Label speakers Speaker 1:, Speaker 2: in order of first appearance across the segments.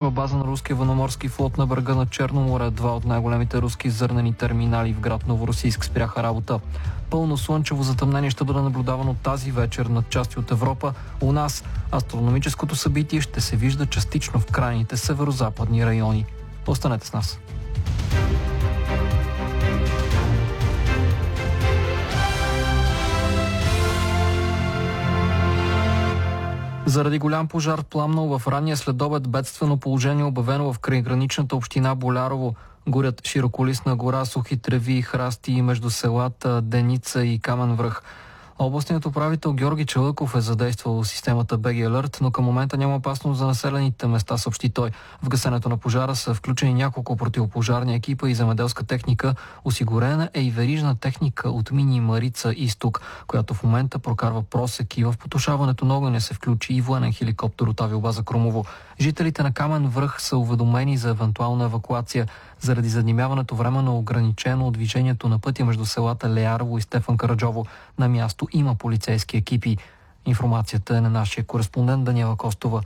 Speaker 1: ключова база на руския военноморски флот на брега на Черно море. Два от най-големите руски зърнени терминали в град Новоросийск спряха работа. Пълно слънчево затъмнение ще бъде наблюдавано тази вечер над части от Европа. У нас астрономическото събитие ще се вижда частично в крайните северо-западни райони. Останете с нас. Заради голям пожар пламнал в ранния следобед, бедствено положение обявено в крайграничната община Болярово. Горят широколистна гора, сухи треви и храсти между селата Деница и Камен връх. Областният управител Георги Чалъков е задействал системата BG Alert, но към момента няма опасност за населените места, съобщи той. В гасенето на пожара са включени няколко противопожарни екипа и земеделска техника. Осигурена е и верижна техника от Мини Марица Изток, която в момента прокарва просеки. В потушаването на огъня се включи и военен хеликоптер от авиобаза Крумово. Жителите на Камен връх са уведомени за евентуална евакуация. Заради заднимяването временно ограничено движението на пътя между селата Леярово и Стефан Караджово. На място има полицейски екипи. Информацията е на нашия кореспондент Даниела Костова.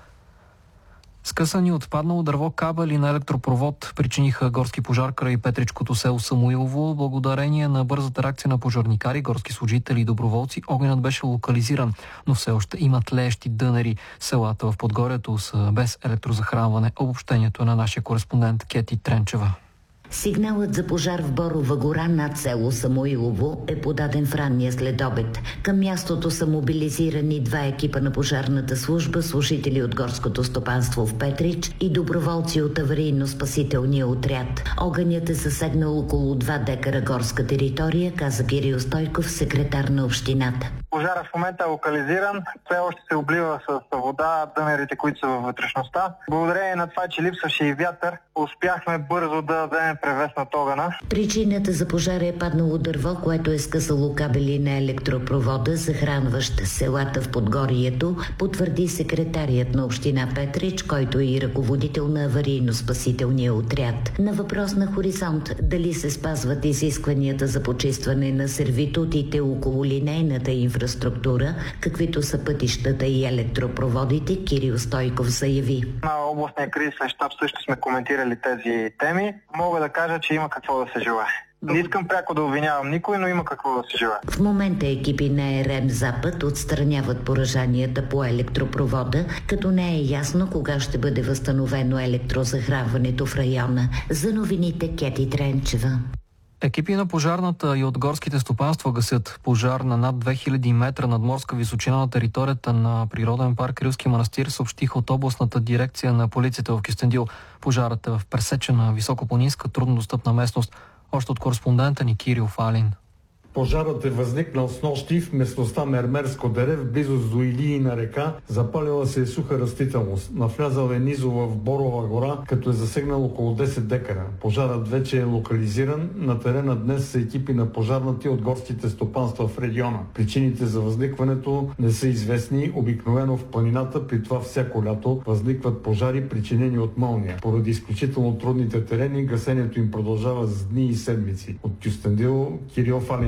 Speaker 1: Скъсани отпаднало дърво, кабели на електропровод причиниха горски пожар край Петричкото село Самуилово. Благодарение на бързата реакция на пожарникари, горски служители и доброволци, огънят беше локализиран, но все още има тлеещи дънери. Селата в Подгорието са без електрозахранване. Обобщението е на нашия кореспондент Кети Тренчева.
Speaker 2: Сигналът за пожар в Борова гора над село Самуилово е подаден в ранния следобед. Към мястото са мобилизирани два екипа на пожарната служба, служители от горското стопанство в Петрич и доброволци от аварийно-спасителния отряд. Огънят е засегнал около 2 декара горска територия, каза Кирил Стойков, секретар на общината.
Speaker 3: Пожара в момента е локализиран, все още се облива с вода дънерите, които са във вътрешността. Благодарение на това, че липсваше и вятър, успяхме бързо да вземем превес над огъня.
Speaker 2: Причината за пожара е паднало дърво, което е скъсало кабели на електропровода, захранващ селата в Подгорието, потвърди секретарият на община Петрич, който е и ръководител на аварийно-спасителния отряд. На въпрос на Хоризонт дали се спазват изискванията за почистване на сервитутите около линейната инфраструктура, каквито са пътищата и електропроводите, Кирил Стойков заяви.
Speaker 3: На областния кризисен щаб също сме коментирали тези теми. Мога да кажа, че има какво да се желае. Не искам пряко да обвинявам никой, но има какво да се желае.
Speaker 2: В момента екипи на ЕРМ Запад отстраняват поражанията по електропровода, като не е ясно кога ще бъде възстановено електрозахранването в района. За новините Кети Тренчева.
Speaker 1: Екипи на пожарната и от горските стопанства гасят пожар на над 2000 метра надморска височина на територията на природен парк Рилски манастир, съобщиха от областната дирекция на полицията в Кюстендил. Пожарът е в пресечена високопланинска труднодостъпна местност. Още от кореспондента ни Кирил Фалин.
Speaker 4: Пожарът е възникнал снощи в местността Мермерско дере, в близост до Илийна река. Запалила се е суха растителност. Навлязал е низово в Борова гора, като е засегнал около 10 декара. Пожарът вече е локализиран. На терена днес са екипи на пожарната от горските стопанства в региона. Причините за възникването не са известни. Обикновено в планината, при това всяко лято, възникват пожари, причинени от мълния. Поради изключително трудните терени, гасението им продължава с дни и седмици. От Кюстендил, Кирил Фалин.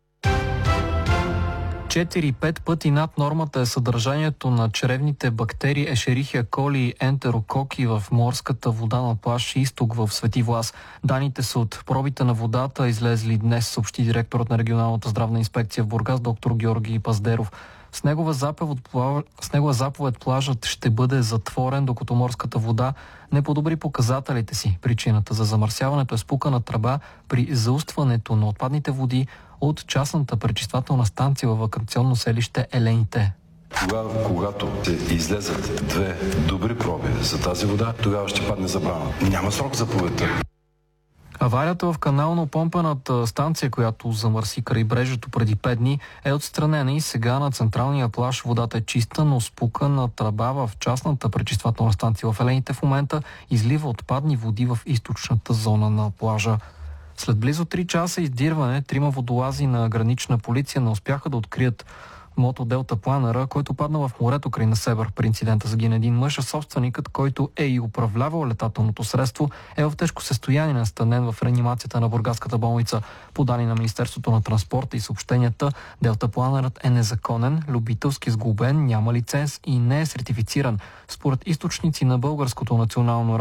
Speaker 1: 4-5 пъти над нормата е съдържанието на чревните бактерии Ешерихия коли и ентерококи в морската вода на плаж Изток в Свети Влас. Данните са от пробите на водата, излезли днес, съобщи директорът на регионалната здравна инспекция в Бургас, доктор Георги Паздеров. С негова заповед плажът ще бъде затворен, докато морската вода не подобри показателите си. Причината за замърсяването е спукана тръба при заустването на отпадните води от частната пречиствателна станция във ваканционно селище Елените.
Speaker 5: Когато се излезат две добри проби за тази вода, тогава ще падне забрана. Няма срок за заповедта.
Speaker 1: Аварията в канално-помпената станция, която замърси крайбрежието преди 5 дни, е отстранена и сега на централния плаж водата е чиста, но спукана тръба в частната пречиствателна станция в Елените в момента излива отпадни води в източната зона на плажа. След близо 3 часа издирване, 3 водолази на гранична полиция не успяха да открият мотоделтапланера, който падна в морето край Несебър. При инцидента загина един мъж, а собственикът, който е и управлявал летателното средство, е в тежко състояние, настанен в реанимацията на бургаската болница. По данни на Министерството на транспорта и съобщенията, делтапланерът е незаконен, любителски сглобен, няма лиценз и не е сертифициран. Според източници на Българското национално